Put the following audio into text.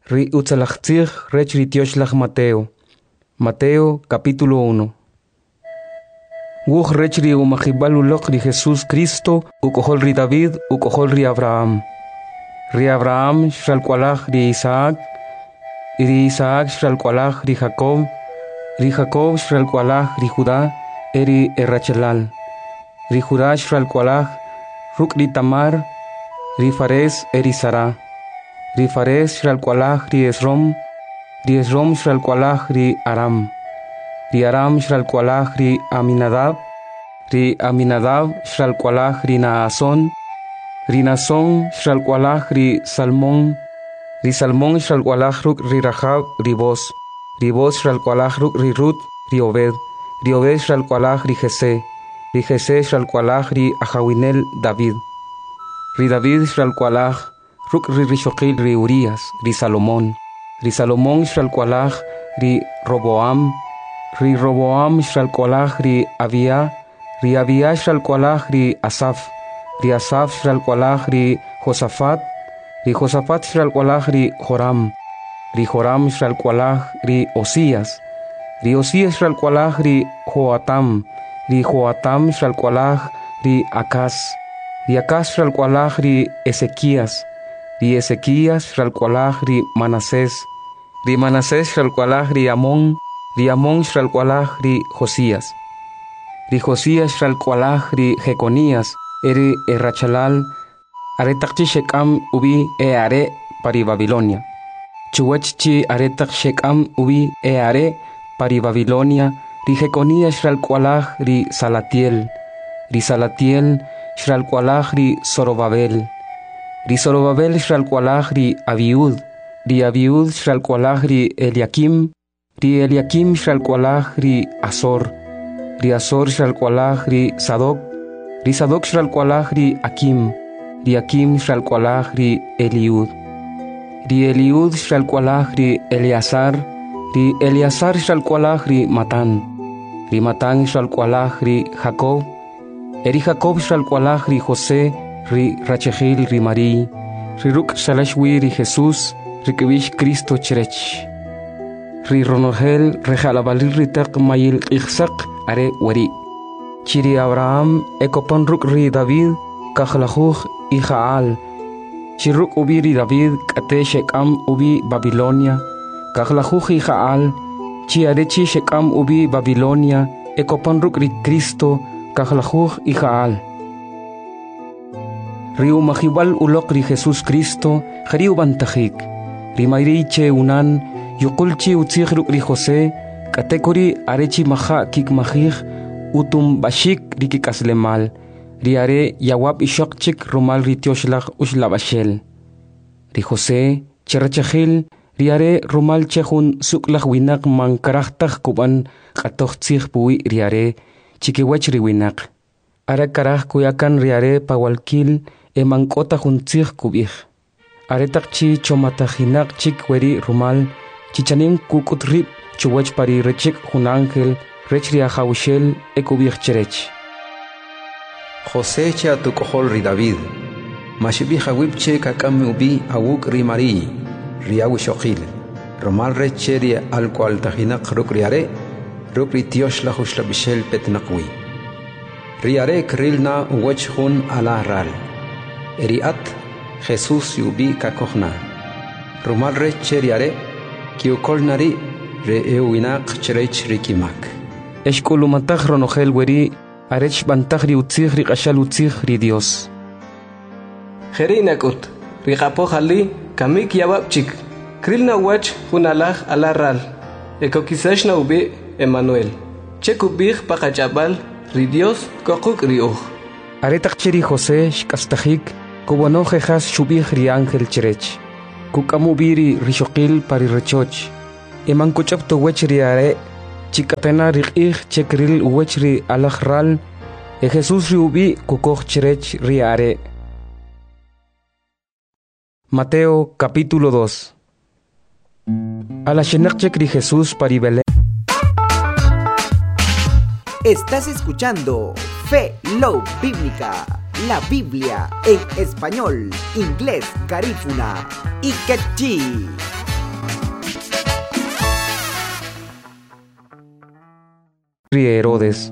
Ri utzalachtzig rech ritioshlag Mateo. Mateo capítulo 1. Wuch rech ri umachibal ri Jesús Cristo ukohol ri David ukohol ri Abraham. Ri Abraham shalkwalach ri Isaac. Ri Isaac shalkwalach ri Jacob. Ri Jacob shalkwalach ri Judá eri Errachelal. Ri Judá shalkwalach ruk ri Tamar. Ri Fares eri Sara. Ri Fares shalkwalach ri Esrom. Ri Esrom shalkwalach ri Aram. Ri Aram shalkwalach ri Aminadab. Ri Aminadab shalkwalach ri Naason. Ri Naason shalkwalach ri Salmón. Ri Salmón shalkwalach ruk ri Rahab ri Boz. Ri Boz shalkwalach ruk ri Rut ri Obed. Ri Obed shalkwalach ri Jesé. Ri Jesé shalkwalach ri Ahawinel David. Ri David shalkwalach ruk ri Rishoqil ri Urias ri Salomón. Ri Salomón shalkwalach ri Roboam. Ri Roboam shalkwalach ri Abia. Ri Abia shalkwalach ri Asaf. Ri Asaf shalkwalach ri Josafat. Ri Josafat shalkwalach ri Joram. Ri Joram shalkwalach ri Osías. Ri Osías shalkwalach ri Joatam. Ri Joatam shalkwalach ri Acaz. Ri Acaz shalkwalach ri Ezequías. Ri Ezequías shalkwalach ri Manasés. Ri Manasés shalkwalach ri Amón. Ri Amón shalkwalach ri Josías. Ri Josías shalkwalach ri Jeconías eri Errachelal. Aretaqchi Shekam ubi are pari Babilonia. Chuwachchi aretaq Shekam ubi are pari Babilonia. Ri Jeconías shalkwalach ri Salatiel. Ri Salatiel shalkwalach ri Zorobabel. Ri Zorobabel shalkwalach ri Abiud. Ri Abiud shalkwalach ri Eliakim. Ri Eliakim shalkwalach ri Azor. Ri Azor shalkwalach ri Sadoc. Ri Sadoc shalkwalach ri Akim. Ri Akim shalkwalach ri Eliud. Ri Eliud shalkwalach ri Eleazar. Ri Eleazar shalkwalach ri Matan. Ri Matan shalkwalach ri Jacob. Eri Jacob shalkwalach ri José. Ri Rachegil ri Marí. Ri Ruk shalashwi ri Jesús. Ri Kevish Cristo cherech. Ri Ronogel rejalabali ri teq mayil ichsaq are wari. Chiri Abraham ekopon ruk ri David kachlajuj Ijaal. Chiruk ubi ri David kate Shekam ubi Babilonia. Kachlajuj Ijaal. Chi arechi Shekam ubi Babilonia. Ekopon ruk ri Cristo kachlajuj Ijaal. Riu mahibal ulok ri Jesús Cristo jariu bantajik. Ri mayriche unan yukulchi utzig ruk ri José. Katekori arechi maha kik mahig utum bashik ri kikaslemal. Ri are yawab ishokchik rumal ri tioshlag ushlabashel. Ri José cherachagil ri are rumal chehun suklag winak man karachtag kuban katochtzig bui ri are chikiwach ri winak. Ara karaj kuyakan ri are pawalkil emankota juntzig kubij. Are takchi chomatajinak chik weri rumal chichanin kukutrip chuwach pari rechik junangel rech ri ahawshel ekubij cherech. José cha tu kohol ri David. Mashibi hawipche kakame ubi awuk ri Marí. Riawi shoqil. Romal reche ri alqual tajinak ruk riare. Ruk ri tiosh la hushla bishel petnaqwi. Riare krilna uwechhun ala ral. Eriat Jesús yubi kakohna. Romal reche riare. Kiukol nari re euinak cherech rikimak. Eshkulumatag ronogel weri. Arech bantag ri utzig ri qashal utzig ri Dios. Jerinakut, ri qapohali kamik yababchik. Krilna wach hunalaj alaral. Ekokisashna ubi Emmanuel. Chekubig pakachabal ri Dios kokuk ri uj. Aretakchiri José shkastajik kubano jejas shubig ri ángel cherech. Kukamubiri rishoqil pari rechoch. Emankuchap to wech ri are. Chikatena riqig chekril uwechri alajral. Jesús riubi kukoj cherech riare. Mateo capítulo 2. A la shenakchek ri Jesús paribele. Estás escuchando Fe Love Bíblica, la Biblia en español, inglés, garífuna y quechí. ri Herodes.